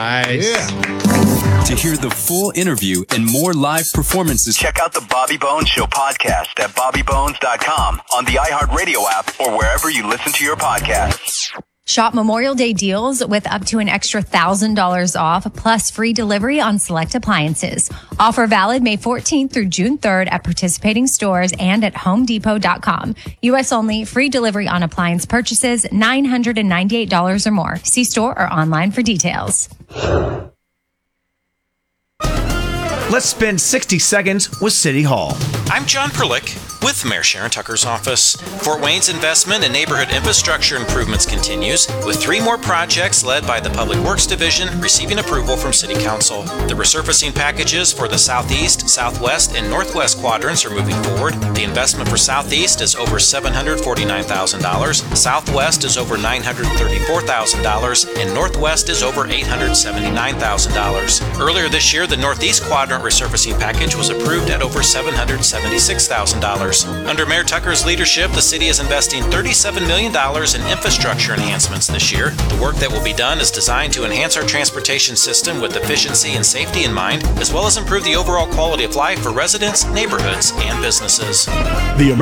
Nice. Yeah. To hear the full interview and more live performances, check out the Bobby Bones Show podcast at bobbybones.com, on the iHeartRadio app, or wherever you listen to your podcasts. Shop Memorial Day deals with up to an extra $1,000 off, plus free delivery on select appliances. Offer valid May 14th through June 3rd at participating stores and at homedepot.com. U.S. only. Free delivery on appliance purchases $998 or more. See store or online for details. Let's spend 60 seconds with City Hall. I'm John Perlick with Mayor Sharon Tucker's office. Fort Wayne's investment in neighborhood infrastructure improvements continues, with 3 more projects led by the Public Works Division receiving approval from City Council. The resurfacing packages for the Southeast, Southwest, and Northwest quadrants are moving forward. The investment for Southeast is over $749,000, Southwest is over $934,000, and Northwest is over $879,000. Earlier this year, the Northeast quadrant resurfacing package was approved at over $776,000. Under Mayor Tucker's leadership, the city is investing $37 million in infrastructure enhancements this year. The work that will be done is designed to enhance our transportation system with efficiency and safety in mind, as well as improve the overall quality of life for residents, neighborhoods, and businesses. The